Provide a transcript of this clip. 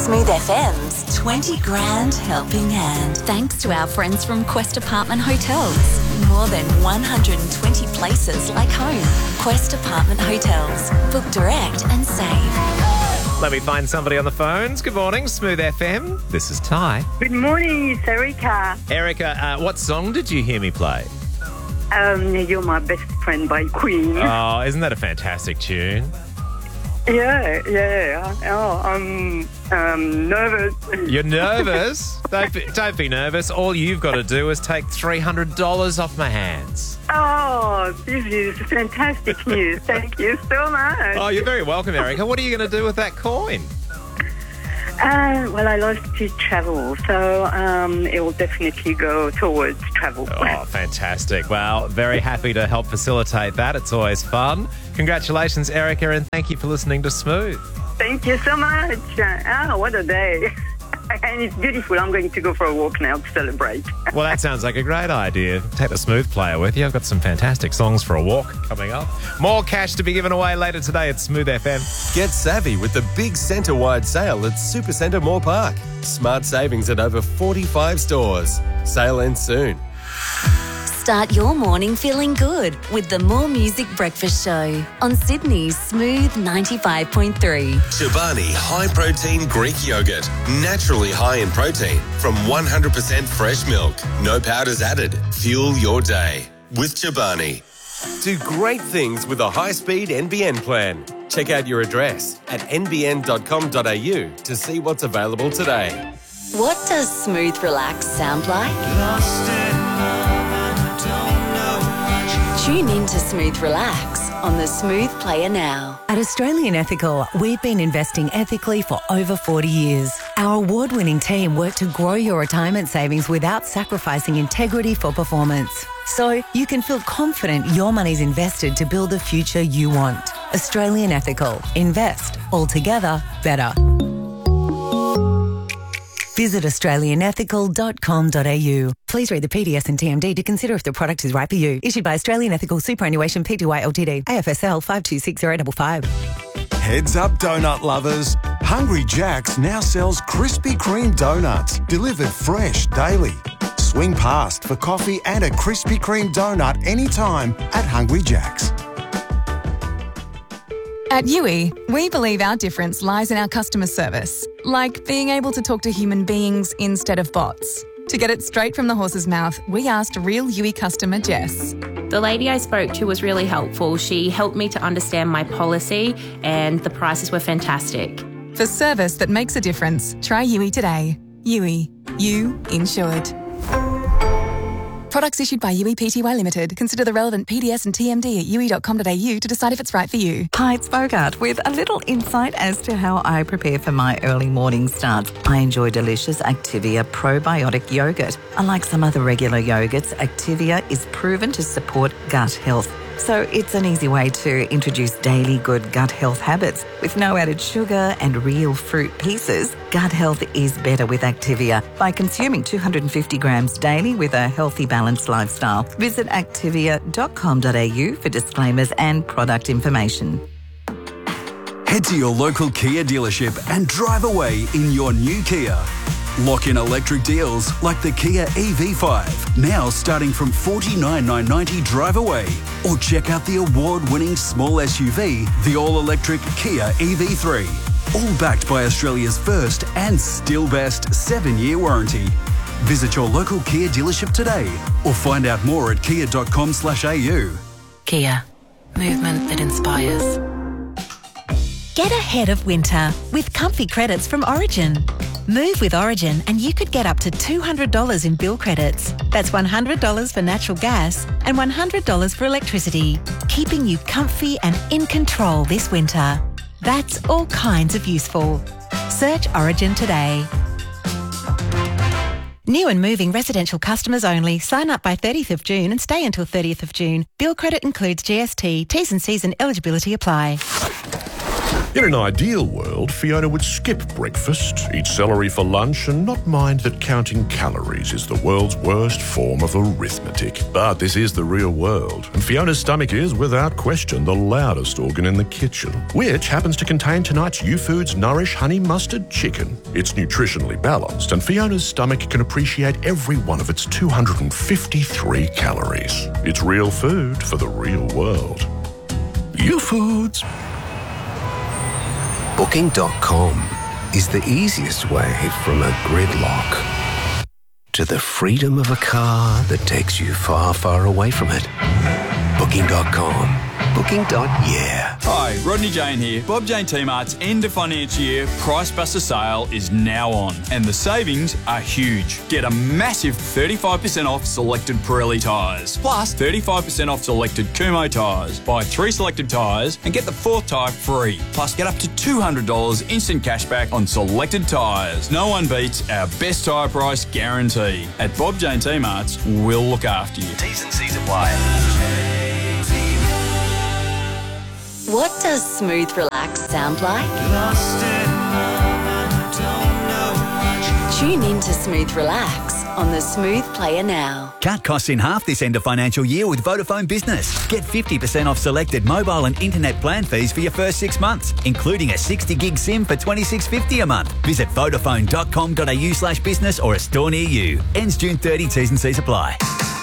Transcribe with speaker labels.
Speaker 1: Smooth FM's 20 Grand Helping Hand. Thanks to our friends from Quest Apartment Hotels. More than 120 places like home. Quest Apartment Hotels. Book direct and save.
Speaker 2: Let me find somebody on the phones. Good morning, Smooth FM. This is Ty.
Speaker 3: Good morning, it's Erica.
Speaker 2: Erica, what song did you hear me play?
Speaker 3: You're My Best Friend by Queen.
Speaker 2: Oh, isn't that a fantastic tune?
Speaker 3: Yeah. Oh, I'm nervous.
Speaker 2: You're nervous? Don't be nervous. All you've got to do is take $300 off my hands.
Speaker 3: Oh, this is fantastic news. Thank you so much.
Speaker 2: Oh, you're very welcome, Erica. What are you going to do with that coin?
Speaker 3: Well, I love to travel, so it will definitely go towards travel.
Speaker 2: Oh, fantastic. Well, very happy to help facilitate that. It's always fun. Congratulations, Erica, and thank you for listening to Smooth.
Speaker 3: Thank you so much. What a day. And it's beautiful. I'm going to go for a walk now to celebrate.
Speaker 2: Well, that sounds like a great idea. Take the Smooth player with you. I've got some fantastic songs for a walk coming up. More cash to be given away later today at Smooth FM.
Speaker 4: Get savvy with the big centre-wide sale at Supercentre Moore Park. Smart savings at over 45 stores. Sale ends soon.
Speaker 1: Start your morning feeling good with the More Music Breakfast Show on Sydney's Smooth 95.3.
Speaker 4: Chobani high-protein Greek yogurt. Naturally high in protein from 100% fresh milk. No powders added. Fuel your day with Chobani. Do great things with a high-speed NBN plan. Check out your address at nbn.com.au to see what's available today.
Speaker 1: What does Smooth Relax sound like? Tune in to Smooth Relax on the Smooth Player now.
Speaker 5: At Australian Ethical, we've been investing ethically for over 40 years. Our award-winning team work to grow your retirement savings without sacrificing integrity for performance. So you can feel confident your money's invested to build the future you want. Australian Ethical. Invest. Altogether better. Visit australianethical.com.au. Please read the PDS and TMD to consider if the product is right for you. Issued by Australian Ethical Superannuation Pty Ltd. AFSL 526055.
Speaker 6: Heads up, donut lovers. Hungry Jack's now sells Krispy Kreme donuts, delivered fresh daily. Swing past for coffee and a Krispy Kreme donut anytime at Hungry Jack's.
Speaker 7: At Yui, we believe our difference lies in our customer service, like being able to talk to human beings instead of bots. To get it straight from the horse's mouth, we asked real Yui customer Jess.
Speaker 8: The lady I spoke to was really helpful. She helped me to understand my policy and the prices were fantastic.
Speaker 7: For service that makes a difference, try Yui today. Yui. You insured. Products issued by Yui Pty Limited. Consider the relevant PDS and TMD at yui.com.au to decide if it's right for you.
Speaker 9: Hi, it's Bogart with a little insight as to how I prepare for my early morning starts. I enjoy delicious Activia probiotic yogurt. Unlike some other regular yogurts, Activia is proven to support gut health. So it's an easy way to introduce daily good gut health habits. With no added sugar and real fruit pieces, gut health is better with Activia by consuming 250 grams daily with a healthy, balanced lifestyle. Visit activia.com.au for disclaimers and product information.
Speaker 10: Head to your local Kia dealership and drive away in your new Kia. Lock in electric deals like the Kia EV5, now starting from $49,990 drive away. Or check out the award-winning small SUV, the all-electric Kia EV3. All backed by Australia's first and still best 7-year warranty. Visit your local Kia dealership today or find out more at kia.com.au.
Speaker 5: Kia. Movement that inspires. Get ahead of winter with comfy credits from Origin. Move with Origin and you could get up to $200 in bill credits. That's $100 for natural gas and $100 for electricity, keeping you comfy and in control this winter. That's all kinds of useful. Search Origin today. New and moving residential customers only. Sign up by 30th of June and stay until 30th of June. Bill credit includes GST. T's and C's and eligibility apply.
Speaker 11: In an ideal world, Fiona would skip breakfast, eat celery for lunch, and not mind that counting calories is the world's worst form of arithmetic. But this is the real world, and Fiona's stomach is, without question, the loudest organ in the kitchen, which happens to contain tonight's YouFoods Nourish Honey Mustard Chicken. It's nutritionally balanced, and Fiona's stomach can appreciate every one of its 253 calories. It's real food for the real world. YouFoods.
Speaker 12: Booking.com is the easiest way from a gridlock to the freedom of a car that takes you far, far away from it. Booking.com. Booking.yeah.
Speaker 13: Hi, Rodney Jane here. Bob Jane T-Mart's end of financial year Price Buster sale is now on, and the savings are huge. Get a massive 35% off selected Pirelli tyres, plus 35% off selected Kumho tyres. Buy 3 selected tyres and get the 4th tyre free. Plus, get up to $200 instant cashback on selected tyres. No one beats our best tyre price guarantee. At Bob Jane T-Mart's, we'll look after you.
Speaker 12: T's and C's apply.
Speaker 1: What does smooth relax sound like? Tune in to Smooth Relax on the Smooth Player now.
Speaker 14: Cut costs in half this end of financial year with Vodafone Business. Get 50% off selected mobile and internet plan fees for your first 6 months, including a 60 gig SIM for $26.50 a month. Visit vodafone.com.au/business or a store near you. Ends June 30, T's and C's apply.